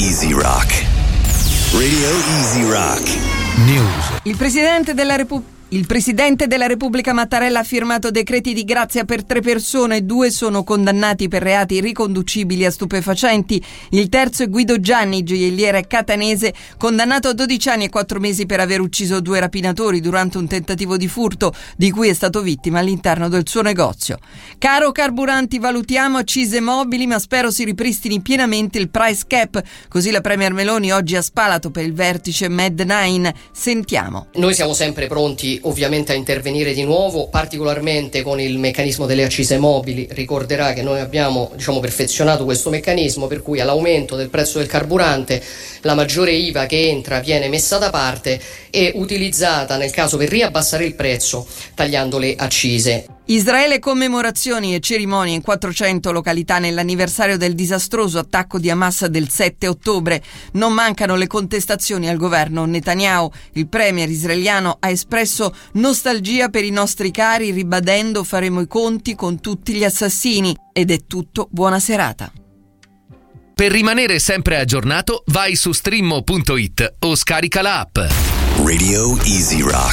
Easy Rock. Radio Easy Rock. News. Il Presidente della Repubblica Mattarella ha firmato decreti di grazia per 3 persone, 2 sono condannati per reati riconducibili a stupefacenti. Il terzo è Guido Gianni, gioielliere catanese, condannato a 12 anni e 4 mesi per aver ucciso 2 rapinatori durante un tentativo di furto di cui è stato vittima all'interno del suo negozio. Caro carburanti, valutiamo accise mobili, ma spero si ripristini pienamente il price cap. Così la Premier Meloni oggi ha spalato per il vertice Med9. Sentiamo. Noi siamo sempre pronti ovviamente a intervenire di nuovo, particolarmente con il meccanismo delle accise mobili. Ricorderà che noi abbiamo perfezionato questo meccanismo per cui all'aumento del prezzo del carburante la maggiore IVA che entra viene messa da parte e utilizzata nel caso per riabbassare il prezzo tagliando le accise. Israele, commemorazioni e cerimonie in 400 località nell'anniversario del disastroso attacco di Hamas del 7 ottobre. Non mancano le contestazioni al governo Netanyahu. Il premier israeliano ha espresso nostalgia per i nostri cari, ribadendo faremo i conti con tutti gli assassini. Ed è tutto, buona serata. Per rimanere sempre aggiornato, vai su streamo.it o scarica la app. Radio Easy Rock.